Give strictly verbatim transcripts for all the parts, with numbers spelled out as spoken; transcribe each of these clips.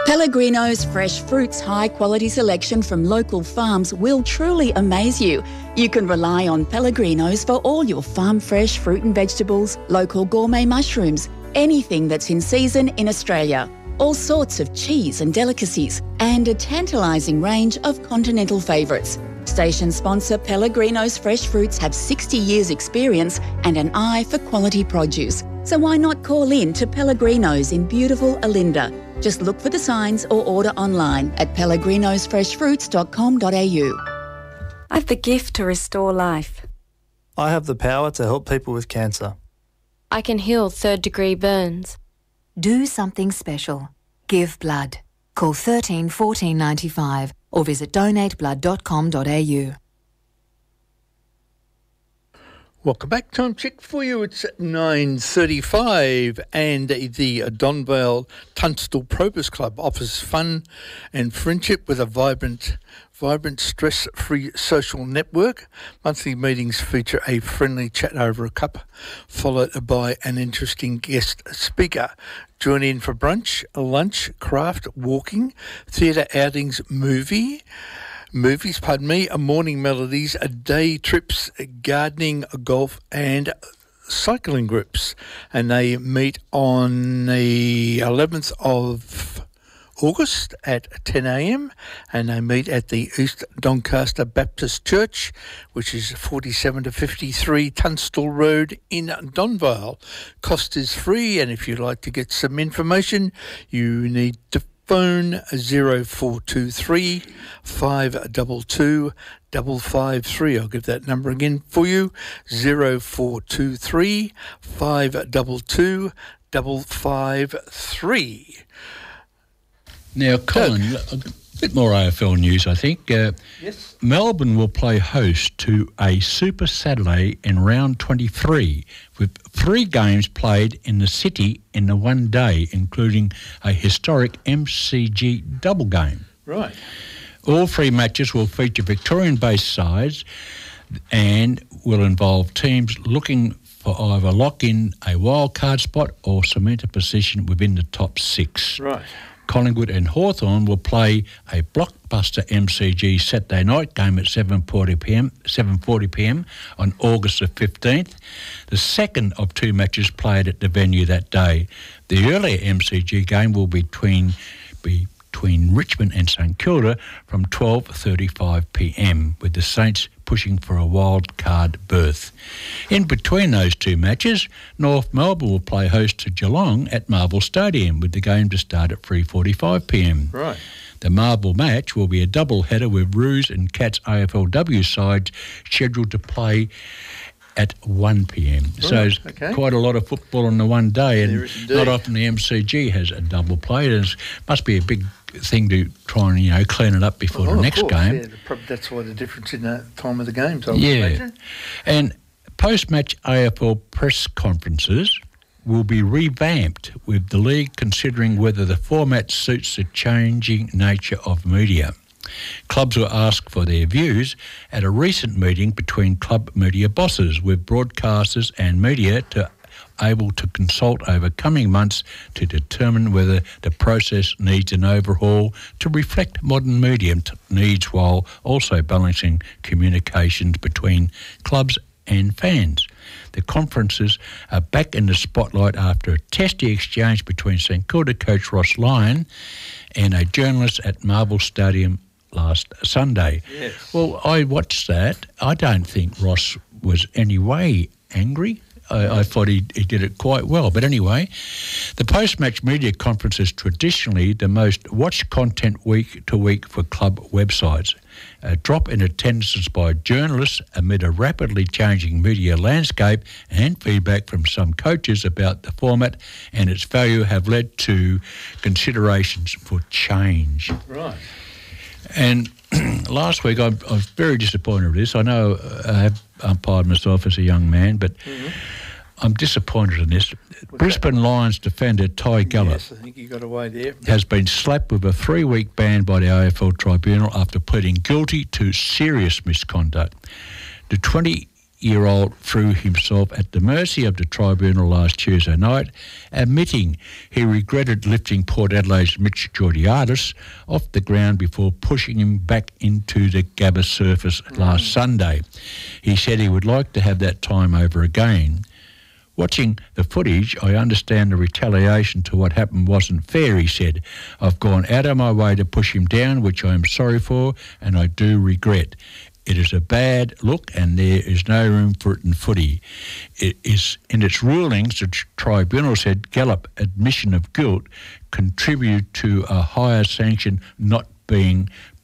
Pellegrino's fresh fruits high-quality selection from local farms will truly amaze you. You can rely on Pellegrino's for all your farm-fresh fruit and vegetables, local gourmet mushrooms, anything that's in season in Australia, all sorts of cheese and delicacies, and a tantalising range of continental favourites. Station sponsor Pellegrino's Fresh Fruits have sixty years experience and an eye for quality produce. So why not call in to Pellegrino's in beautiful Olinda? Just look for the signs or order online at pellegrinos fresh fruits dot com dot a u. I've the gift to restore life. I have the power to help people with cancer. I can heal third-degree burns. Do something special. Give blood. Call thirteen fourteen ninety-five or visit donate blood dot com dot a u. Welcome back. Time check for you. It's nine thirty-five and the Donvale Tunstall Probus Club offers fun and friendship with a vibrant, vibrant stress-free social network. Monthly meetings feature a friendly chat over a cup, followed by an interesting guest speaker. Join in for brunch, lunch, craft, walking, theatre outings, movie... Movies, pardon me, a morning melodies, a day trips, gardening, golf and cycling groups. And they meet on the eleventh of August at ten a m and they meet at the East Doncaster Baptist Church, which is forty-seven to fifty-three Tunstall Road in Donvale. Cost is free, and if you'd like to get some information, you need to phone zero four two three, five two two, five five three. I'll give that number again for you, zero four two three, five two two, five five three. Now, Colin, a bit more A F L news, I think. Uh, yes. Melbourne will play host to a Super Saturday in round twenty-three, with three games played in the city in the one day, including a historic M C G double game. Right. All three matches will feature Victorian-based sides and will involve teams looking for either lock in a wild card spot or cement a position within the top six. Right. Collingwood and Hawthorn will play a blockbuster M C G Saturday night game at seven forty p m seven forty p m on August the fifteenth, the second of two matches played at the venue that day. The earlier M C G game will be between, be between Richmond and St Kilda from twelve thirty-five p m, with the Saints pushing for a wild card berth. In between those two matches, North Melbourne will play host to Geelong at Marvel Stadium, with the game to start at three forty-five p m. Right. The Marvel match will be a double header with Roos and Cats A F L W sides scheduled to play at one p m. Right, So it's okay. quite a lot of football on the one day, and There is indeed. not often the M C G has a double play. It must be a big thing to try and, you know, clean it up before Oh, the next course, game. Yeah, probably that's why the difference in the time of the games, I would Yeah. imagine. And post-match A F L press conferences will be revamped, with the league considering whether the format suits the changing nature of media. Clubs were asked for their views at a recent meeting between club media bosses, with broadcasters and media to able to consult over coming months to determine whether the process needs an overhaul to reflect modern media needs, while also balancing communications between clubs and fans. The conferences are back in the spotlight after a testy exchange between St Kilda coach Ross Lyon and a journalist at Marvel Stadium last Sunday. Yes. Well, I watched that. I don't think Ross was any way angry. I, I thought he, he did it quite well. But anyway, the post-match media conference is traditionally the most watched content week to week for club websites. A drop in attendances by journalists amid a rapidly changing media landscape and feedback from some coaches about the format and its value have led to considerations for change. Right. And last week, I, I was very disappointed with this. I know I have umpired myself as a young man, but mm-hmm. I'm disappointed in this. What's Brisbane that? Lions defender Ty Gallop yes, I think you got away there. has been slapped with a three-week ban by the A F L Tribunal after pleading guilty to serious misconduct. The year-old threw himself at the mercy of the tribunal last Tuesday night, admitting he regretted lifting Port Adelaide's Mitch Georgiadis off the ground before pushing him back into the Gabba surface mm. last Sunday. He said he would like to have that time over again. Watching the footage, I understand the retaliation to what happened wasn't fair, he said. I've gone out of my way to push him down, which I am sorry for, and I do regret. It is a bad look and there is no room for it in footy. It is, in its rulings, the tribunal said Gallop admission of guilt contributed to a higher sanction not being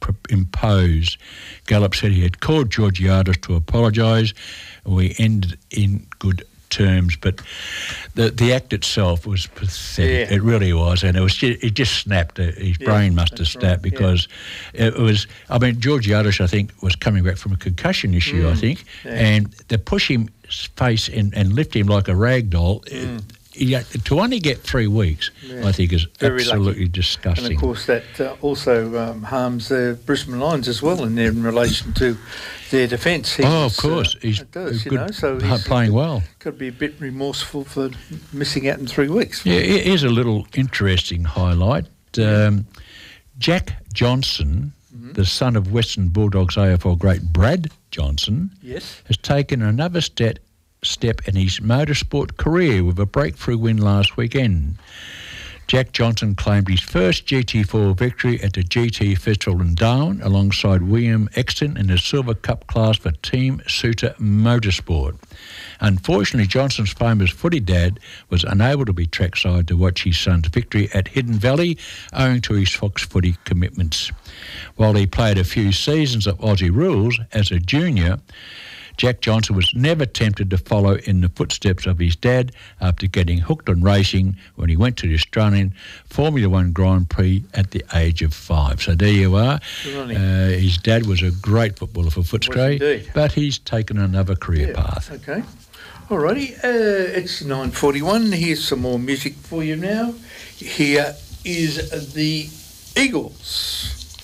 imposed. Gallop said he had called Georgiadis to apologise and we ended in good terms, but the the act itself was pathetic. Yeah. It really was, and it was just, it just snapped. His yeah, brain must have snapped right. because yeah. it was. I mean, Georgiadis, I think, was coming back from a concussion issue. Mm. I think, yeah. and to push him face and, and lift him like a rag doll. Mm. He, to only get three weeks, yeah. I think, is Very absolutely lucky. disgusting. And of course, that uh, also um, harms the Brisbane Lions as well, in, in relation to their defence. Oh, of course, uh, he's does, good, you know, so he's playing well. Got to be a bit remorseful for missing out in three weeks. Yeah, here's a little interesting highlight. Um, Jack Johnson, mm-hmm. the son of Western Bulldogs A F L great Brad Johnson, yes. has taken another step. step in his motorsport career with a breakthrough win last weekend. Jack Johnson claimed his first G T four victory at the G T Festival in Darwin alongside William Exton in the Silver Cup class for Team Suter Motorsport. Unfortunately, Johnson's famous footy dad was unable to be trackside to watch his son's victory at Hidden Valley owing to his Fox footy commitments. While he played a few seasons of Aussie rules as a junior, Jack Johnson was never tempted to follow in the footsteps of his dad after getting hooked on racing when he went to the Australian Formula One Grand Prix at the age of five. So there you are. Uh, his dad was a great footballer for Footscray, but he's taken another career yeah, path. Okay. Alrighty, uh, it's nine forty-one. Here's some more music for you now. Here is the Eagles.